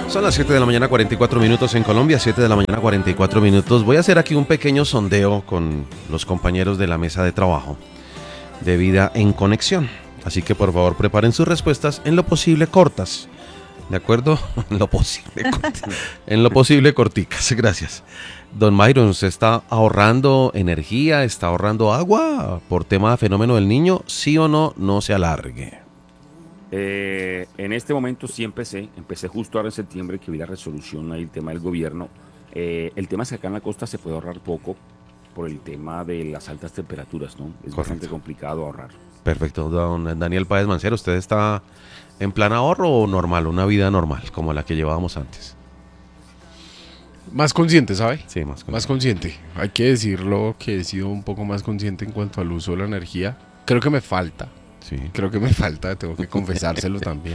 Son las 7 de la mañana 44 minutos en Colombia, 7 de la mañana 44 minutos. Voy a hacer aquí un pequeño sondeo con los compañeros de la mesa de trabajo de Vida en Conexión. Así que por favor preparen sus respuestas en lo posible cortas. ¿De acuerdo? En lo posible corticas. Gracias. Don Myron, ¿usted está ahorrando energía, está ahorrando agua por tema de fenómeno del niño? ¿Sí o no? No se alargue. En este momento sí empecé justo ahora en septiembre que vi la resolución ahí, el tema del gobierno. El tema es que acá en la costa se puede ahorrar poco por el tema de las altas temperaturas, ¿no? Es bastante Correcto. complicado ahorrar. Perfecto. Don Daniel Páez Mancero, ¿usted está en plan ahorro o normal, una vida normal, como la que llevábamos antes? Más consciente, ¿sabe? Sí, más Más consciente. consciente. Hay que decirlo que he sido un poco más consciente en cuanto al uso de la energía. Creo que me falta. Sí. Tengo que confesárselo también.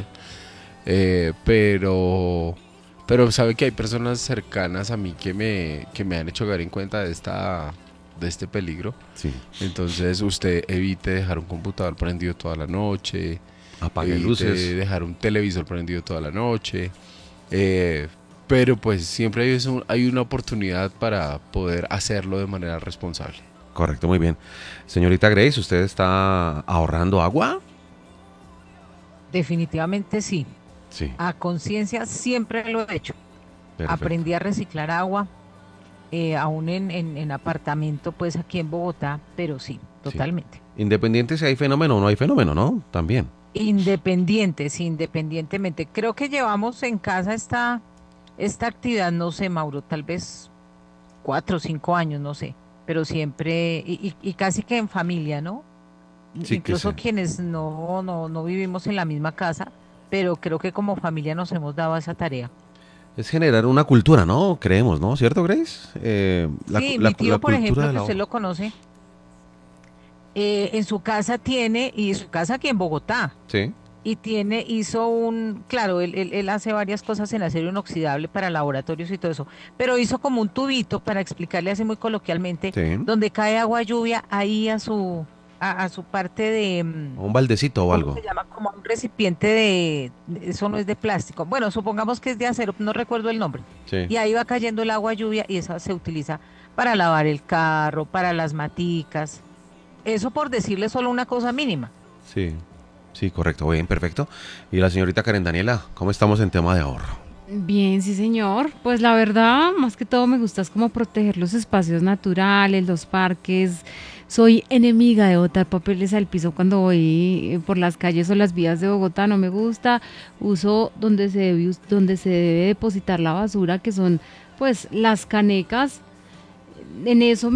Pero sabe que hay personas cercanas a mí que me han hecho caer en cuenta de este peligro. Sí. Entonces usted evite dejar un computador prendido toda la noche, Apague evite luces. dejar un televisor prendido toda la noche. Pero pues siempre hay una oportunidad para poder hacerlo de manera responsable. Correcto, muy bien. Señorita Grace, ¿usted está ahorrando agua? Definitivamente sí. Sí, A conciencia siempre lo he hecho. perfecto. Aprendí a reciclar agua, aún en apartamento, pues aquí en Bogotá, pero sí, Sí. totalmente. Independiente si hay fenómeno o no hay fenómeno, ¿no? También. Independientes, independientemente. Creo que llevamos en casa esta actividad, no sé, Mauro, tal vez 4 o 5 años, no sé, pero siempre, y casi que en familia, ¿no? Sí que sí. Incluso quienes no vivimos en la misma casa, pero creo que como familia nos hemos dado esa tarea. Es generar una cultura, ¿no? Creemos, ¿no? ¿Cierto, Grace? Sí, La mi tío, por cultura ejemplo, del que usted ahorro. lo conoce, en su casa tiene, y su casa aquí en Bogotá, Sí, hizo claro, él hace varias cosas en acero inoxidable para laboratorios y todo eso, pero hizo como un tubito, para explicarle así muy coloquialmente, sí. donde cae agua lluvia ahí a su parte de, O un baldecito o ¿cómo algo. se llama? Como un recipiente eso no es de plástico. Bueno, supongamos que es de acero, no recuerdo el nombre. Sí, Y ahí va cayendo el agua lluvia y esa se utiliza para lavar el carro, para las maticas. Eso por decirle solo una cosa mínima. sí. Sí, correcto. Bien, perfecto. Y la señorita Karen Daniela, ¿cómo estamos en tema de ahorro? Bien, sí, señor. Pues la verdad, más que todo me gusta es como proteger los espacios naturales, los parques. Soy enemiga de botar papeles al piso cuando voy por las calles o las vías de Bogotá, no me gusta. Uso donde se debe depositar la basura, que son pues las canecas. En eso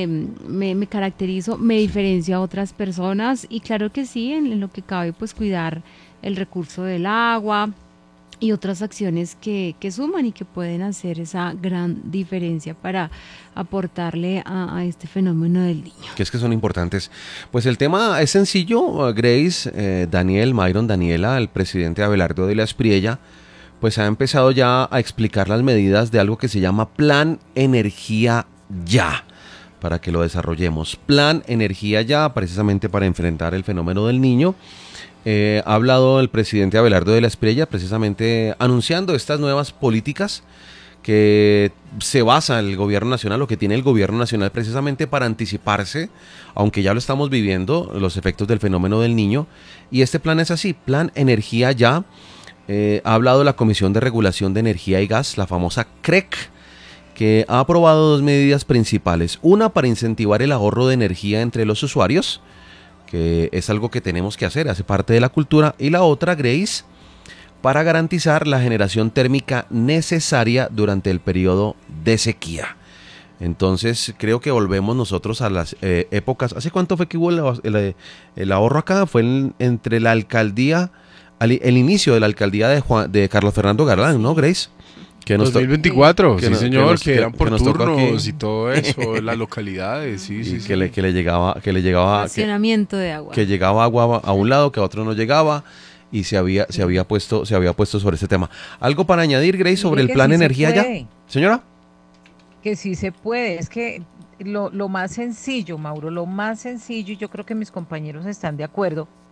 me caracterizo, me diferencio a otras personas y claro que sí, en lo que cabe pues cuidar el recurso del agua y otras acciones que suman y que pueden hacer esa gran diferencia para aportarle a este fenómeno del niño. Que es que son importantes. Pues el tema es sencillo, Grace, Daniel, Myron, Daniela, el presidente Abelardo de la Espriella, pues ha empezado ya a explicar las medidas de algo que se llama Plan Energía Ya, para que lo desarrollemos. Plan Energía Ya, precisamente para enfrentar el fenómeno del niño. Ha hablado el presidente Abelardo de la Espriella, precisamente anunciando estas nuevas políticas que se basa el gobierno nacional o que tiene el gobierno nacional precisamente para anticiparse, aunque ya lo estamos viviendo, los efectos del fenómeno del niño. Y este plan es así, Plan Energía Ya. Ha hablado la Comisión de Regulación de Energía y Gas, la famosa CREC, que ha aprobado dos medidas principales. Una, para incentivar el ahorro de energía entre los usuarios, que es algo que tenemos que hacer, hace parte de la cultura. Y la otra, Grace, para garantizar la generación térmica necesaria durante el periodo de sequía. Entonces creo que volvemos nosotros a las épocas. ¿Hace cuánto fue que hubo el ahorro acá? Fue entre la alcaldía, el inicio de la alcaldía de Carlos Fernando Galán, ¿no, Sí, Grace? Que nos, to- sí. 2024, que sí no- que señor, nos- que que- eran que por nos tocó aquí. turnos y todo eso, las localidades, sí, Y sí, que sí. le, que le llegaba, que le llegaba, Racionamiento de agua. que llegaba agua a un lado, que a otro no llegaba, y Sí. se había puesto sobre ese tema. ¿Algo para añadir, Grace, sobre Mire el que plan sí se energía ya? puede, Señora. que sí se puede. Es que lo más sencillo, Mauro, lo más sencillo, y yo creo que mis compañeros están de acuerdo,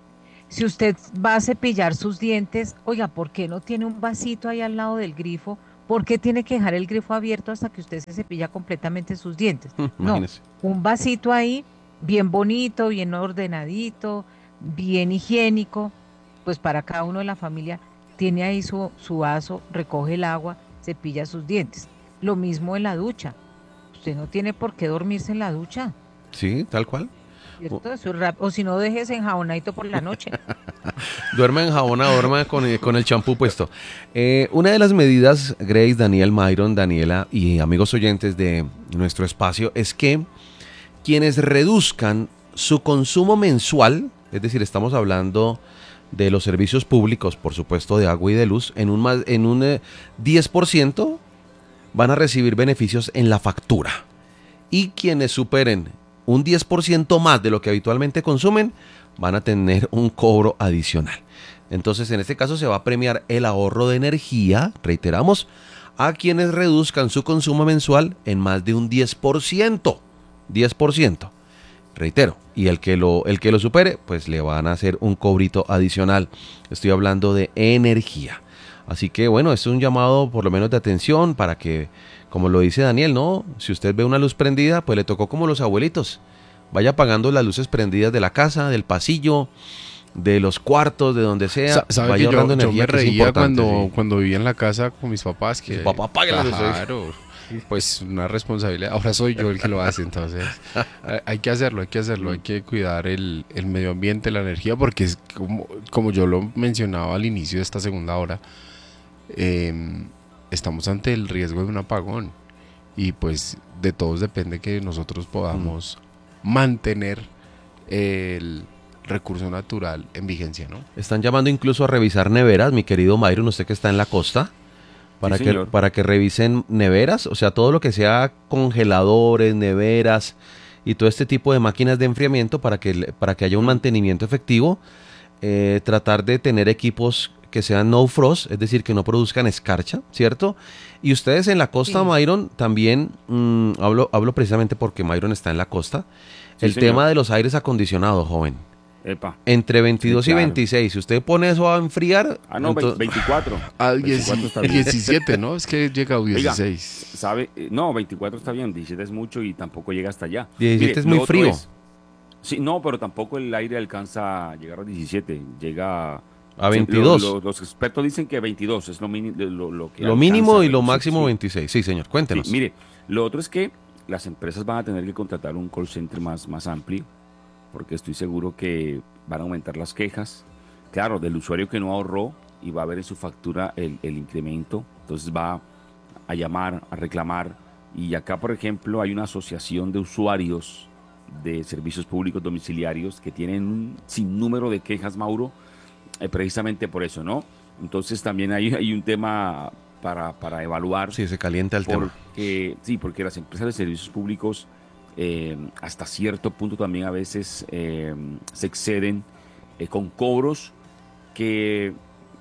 Si usted va a cepillar sus dientes, oiga, ¿por qué no tiene un vasito ahí al lado del grifo? ¿Por qué tiene que dejar el grifo abierto hasta que usted se cepilla completamente sus dientes? No, Imagínese. un vasito ahí, bien bonito, bien ordenadito, bien higiénico, pues para cada uno de la familia tiene ahí su vaso, recoge el agua, cepilla sus dientes. Lo mismo en la ducha. Usted no tiene por qué dormirse en la ducha, Sí, tal cual. ¿cierto? Eso es o si no, déjese enjabonadito por la noche. Duerma en jabón, duerma con el champú puesto. Una de las medidas, Grace, Daniel, Myron, Daniela y amigos oyentes de nuestro espacio, es que quienes reduzcan su consumo mensual, es decir, estamos hablando de los servicios públicos, por supuesto, de agua y de luz, en un 10% van a recibir beneficios en la factura. Y quienes superen un 10% más de lo que habitualmente consumen, van a tener un cobro adicional. Entonces, en este caso se va a premiar el ahorro de energía, reiteramos, a quienes reduzcan su consumo mensual en más de un 10%. 10%. Reitero, y el que lo supere, pues le van a hacer un cobrito adicional. Estoy hablando de energía. Así que bueno, es un llamado por lo menos de atención para que, como lo dice Daniel, ¿no? Si usted ve una luz prendida, pues le tocó como los abuelitos. Vaya apagando las luces prendidas de la casa, del pasillo, de los cuartos, de donde sea. ¿Sabe Vaya que ahorrando yo energía, me que es reía importante, sí. cuando vivía en la casa con mis papás? Que, Su papá apague las luces. claro, pues una responsabilidad. Ahora soy yo el que lo hace, entonces hay que hacerlo, hay que cuidar el medio ambiente, la energía, porque es como yo lo mencionaba al inicio de esta segunda hora, estamos ante el riesgo de un apagón y pues de todos depende que nosotros podamos mantener el recurso natural en vigencia, ¿no? Están llamando incluso a revisar neveras, mi querido Myron, usted que está en la costa, Sí, señor. para que revisen neveras, o sea, todo lo que sea congeladores, neveras y todo este tipo de máquinas de enfriamiento para que haya un mantenimiento efectivo, tratar de tener equipos que sean no frost, es decir, que no produzcan escarcha, ¿cierto? Y ustedes en la costa, Sí. Myron, también, hablo precisamente porque Myron está en la costa, Sí, el señor. tema de los aires acondicionados, joven. Epa. Entre 22 Sí, y claro. 26, si usted pone eso a enfriar, Ah, no, entonces- 24. A 24 está bien. 17, ¿no? Es que llega a Oiga, 16. ¿sabe? No, 24 está bien, 17 es mucho y tampoco llega hasta allá. 17 es lo muy otro frío. Sí, no, pero tampoco el aire alcanza a llegar a 17, llega A 22. Los expertos dicen que 22 es lo mínimo, lo que Lo mínimo alcanza y a lo reducir, máximo sí. 26. Sí, señor, cuéntenos. Sí, mire, lo otro es que las empresas van a tener que contratar un call center más amplio, porque estoy seguro que van a aumentar las quejas, claro, del usuario que no ahorró y va a ver en su factura el incremento, entonces va a llamar, a reclamar. Y acá, por ejemplo, hay una asociación de usuarios de servicios públicos domiciliarios que tienen un sinnúmero de quejas, Mauro, precisamente por eso, ¿no? Entonces también hay un tema para evaluar. Sí, se calienta el tema. Sí, porque las empresas de servicios públicos hasta cierto punto también a veces se exceden con cobros que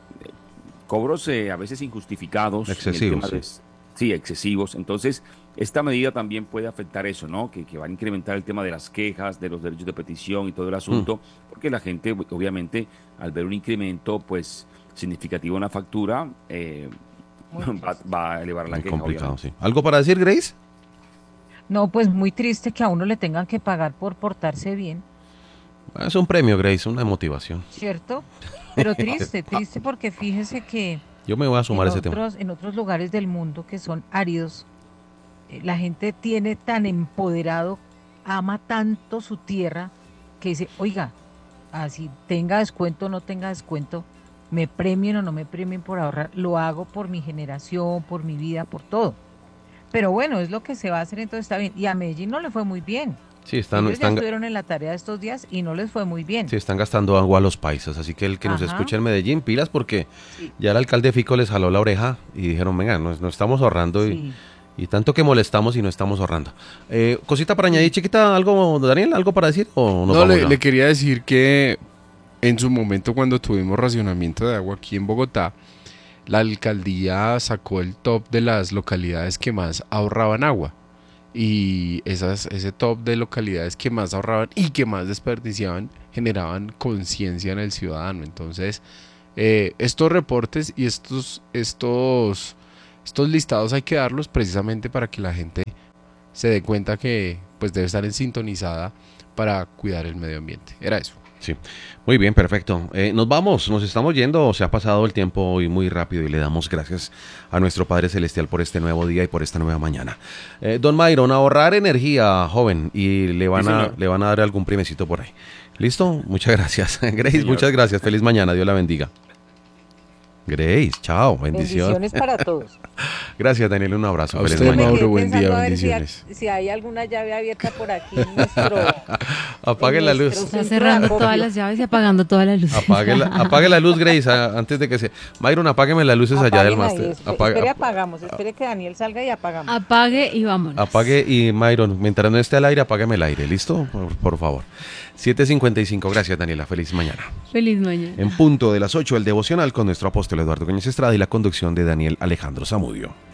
a veces injustificados. Excesivos, Sí, excesivos. Entonces, esta medida también puede afectar eso, ¿no? Que van a incrementar el tema de las quejas, de los derechos de petición y todo el asunto, porque la gente, obviamente, al ver un incremento, pues, significativo en la factura, va a elevar la Muy queja, complicado, obviamente. sí. ¿Algo para decir, Grace? No, pues muy triste que a uno le tengan que pagar por portarse bien, Es un premio, Grace, una motivación. ¿cierto? Pero triste, triste porque fíjese que Yo me voy a sumar a ese tema. en otros lugares del mundo que son áridos, la gente tiene tan empoderado, ama tanto su tierra, que dice, oiga, así tenga descuento o no tenga descuento, me premien o no me premien por ahorrar, lo hago por mi generación, por mi vida, por todo. Pero bueno, es lo que se va a hacer, entonces está bien. Y a Medellín no le fue muy bien. Sí, Ellos ya estuvieron en la tarea de estos días y no les fue muy bien. sí, están gastando agua a los paisas. Así que el que nos Ajá. escuche en Medellín, pilas, porque Sí. ya el alcalde Fico les jaló la oreja y dijeron, venga, no estamos ahorrando Sí. y tanto que molestamos y no estamos ahorrando. Cosita para añadir, chiquita, algo, Daniel, algo para decir o nos No, vamos ya? le quería decir que en su momento cuando tuvimos racionamiento de agua aquí en Bogotá, la alcaldía sacó el top de las localidades que más ahorraban agua. Y ese top de localidades que más ahorraban y que más desperdiciaban generaban conciencia en el ciudadano. Entonces, estos reportes y estos listados hay que darlos precisamente para que la gente se dé cuenta que pues debe estar en sintonizada para cuidar el medio ambiente. Era eso. Sí, muy bien, perfecto. Nos vamos, nos estamos yendo, se ha pasado el tiempo hoy muy rápido y le damos gracias a nuestro Padre Celestial por este nuevo día y por esta nueva mañana. Don Myron, ahorrar energía, joven, y le van a dar algún primecito por ahí. ¿Listo? Muchas gracias. Grace, muchas gracias. Feliz mañana, Dios la bendiga. Grace, chao, bendiciones Para todos. Gracias, Daniel, un abrazo. A Feliz usted, mañana. Mauro, buen día, bendiciones. Si hay alguna llave abierta por aquí en nuestro... Apague la luz. Está cerrando todas las llaves y apagando toda la luz. Apague la luz, Grace, antes de que se... Myron, apágueme las luces allá del máster. Espere que Daniel salga y apagamos. Apague y vámonos. Apague y Myron, mientras no esté al aire, apágueme el aire, ¿listo? Por favor. 7:55, gracias Daniela, feliz mañana. Feliz mañana. En punto de las 8, el devocional con nuestro apóstol Eduardo Gómez Estrada y la conducción de Daniel Alejandro Zamudio.